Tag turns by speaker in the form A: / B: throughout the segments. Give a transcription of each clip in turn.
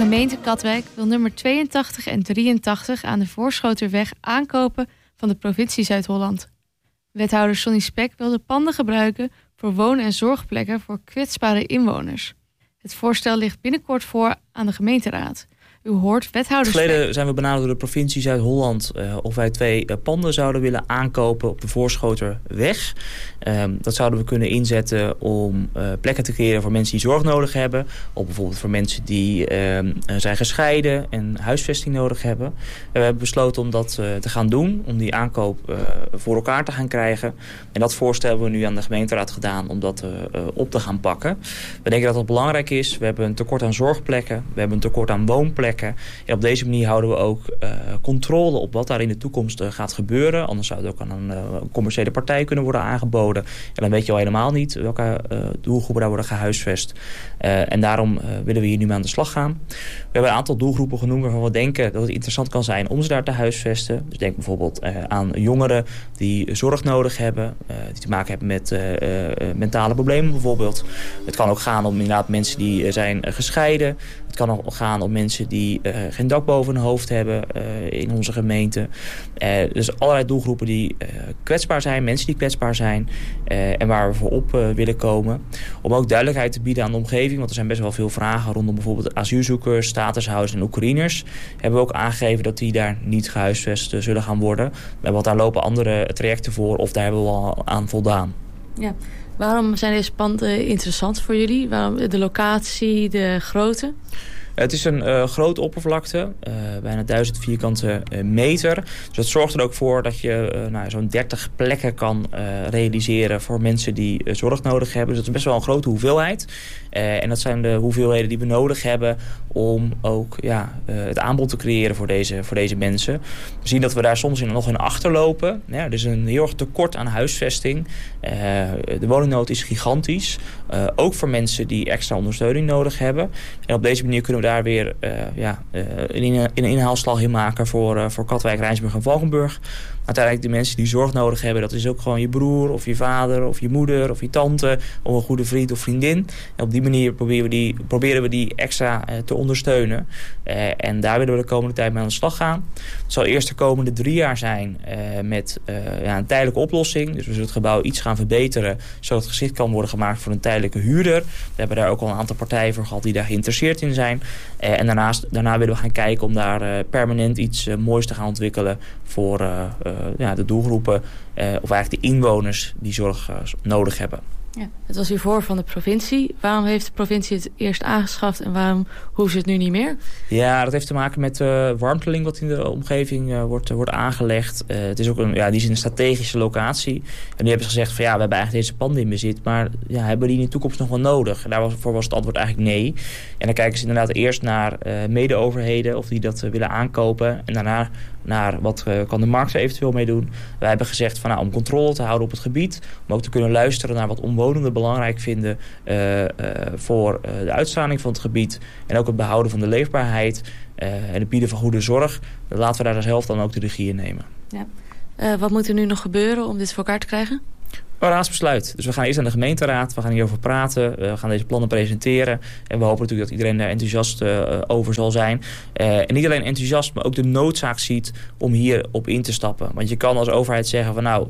A: gemeente Katwijk wil nummer 82 en 83 aan de Voorschoterweg aankopen van de provincie Zuid-Holland. Wethouder Sonny Spek wil de panden gebruiken voor woon- en zorgplekken voor kwetsbare inwoners. Het voorstel ligt binnenkort voor aan de gemeenteraad. U hoort wethouder Spek.
B: Geleden zijn we benaderd door de provincie Zuid-Holland of wij 2 panden zouden willen aankopen op de Voorschoterweg. Dat zouden we kunnen inzetten om plekken te creëren voor mensen die zorg nodig hebben. Of bijvoorbeeld voor mensen die zijn gescheiden en huisvesting nodig hebben. We hebben besloten om dat te gaan doen, om die aankoop voor elkaar te gaan krijgen. En dat voorstel hebben we nu aan de gemeenteraad gedaan om dat op te gaan pakken. We denken dat dat belangrijk is. We hebben een tekort aan zorgplekken. We hebben een tekort aan woonplekken. En op deze manier houden we ook controle op wat daar in de toekomst gaat gebeuren. Anders zou het ook aan een commerciële partij kunnen worden aangeboden. En dan weet je al helemaal niet welke doelgroepen daar worden gehuisvest. En daarom willen we hier nu mee aan de slag gaan. We hebben een aantal doelgroepen genoemd waarvan we denken dat het interessant kan zijn om ze daar te huisvesten. Dus denk bijvoorbeeld aan jongeren die zorg nodig hebben. Die te maken hebben met mentale problemen bijvoorbeeld. Het kan ook gaan om inderdaad mensen die zijn gescheiden. Het kan ook gaan om mensen die geen dak boven hun hoofd hebben in onze gemeente. Dus allerlei doelgroepen die kwetsbaar zijn, mensen die kwetsbaar zijn en waar we voor op willen komen. Om ook duidelijkheid te bieden aan de omgeving, want er zijn best wel veel vragen rondom bijvoorbeeld asielzoekers, statushouders en Oekraïners. Hebben we ook aangegeven dat die daar niet gehuisvest zullen gaan worden. Want daar lopen andere trajecten voor of daar hebben we al aan voldaan.
A: Ja. Waarom zijn deze panden interessant voor jullie? Waarom de locatie, de grootte?
B: Het is een grote oppervlakte, bijna 1000 vierkante meter. Dus dat zorgt er ook voor dat je zo'n 30 plekken kan realiseren voor mensen die zorg nodig hebben. Dus dat is best wel een grote hoeveelheid. En dat zijn de hoeveelheden die we nodig hebben om ook het aanbod te creëren voor deze mensen. We zien dat we daar soms nog in achterlopen. Ja, er is een heel erg tekort aan huisvesting. De woningnood is gigantisch. Ook voor mensen die extra ondersteuning nodig hebben. En op deze manier kunnen we daar weer een inhaalslag in maken voor Katwijk, Rijnsburg en Valkenburg. Uiteindelijk de mensen die zorg nodig hebben, dat is ook gewoon je broer of je vader of je moeder of je tante of een goede vriend of vriendin. En op die manier proberen we die extra te ondersteunen. En daar willen we de komende tijd mee aan de slag gaan. Het zal eerst de komende 3 jaar zijn met een tijdelijke oplossing. Dus we zullen het gebouw iets gaan verbeteren, zodat het geschikt kan worden gemaakt voor een tijdelijke huurder. We hebben daar ook al een aantal partijen voor gehad die daar geïnteresseerd in zijn. En daarna willen we gaan kijken om daar permanent iets moois te gaan ontwikkelen voor de doelgroepen of eigenlijk de inwoners die zorg nodig hebben.
A: Ja, het was hiervoor van de provincie. Waarom heeft de provincie het eerst aangeschaft en waarom hoeven ze het nu niet meer?
B: Ja, dat heeft te maken met warmteling wat in de omgeving wordt aangelegd. Het is ook een strategische locatie. En die hebben ze gezegd van we hebben eigenlijk deze panden in bezit, maar hebben die in de toekomst nog wel nodig? En daarvoor was het antwoord eigenlijk nee. En dan kijken ze inderdaad eerst naar mede-overheden of die dat willen aankopen. En daarna naar wat kan de markt er eventueel mee doen. Wij hebben gezegd van om controle te houden op het gebied, om ook te kunnen luisteren naar wat omwonenden belangrijk vinden voor de uitstraling van het gebied en ook het behouden van de leefbaarheid en het bieden van goede zorg. Laten we daar zelf dan ook de regie in nemen.
A: Ja. Wat moet er nu nog gebeuren om dit voor elkaar te krijgen?
B: Een raadsbesluit. Dus we gaan eerst aan de gemeenteraad. We gaan hierover praten. We gaan deze plannen presenteren. En we hopen natuurlijk dat iedereen daar enthousiast over zal zijn. En niet alleen enthousiast, maar ook de noodzaak ziet om hierop in te stappen. Want je kan als overheid zeggen van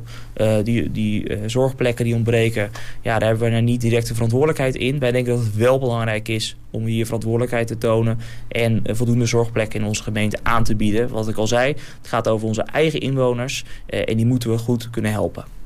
B: die zorgplekken die ontbreken, daar hebben we niet direct de verantwoordelijkheid in. Wij denken dat het wel belangrijk is om hier verantwoordelijkheid te tonen en voldoende zorgplekken in onze gemeente aan te bieden. Wat ik al zei, het gaat over onze eigen inwoners en die moeten we goed kunnen helpen.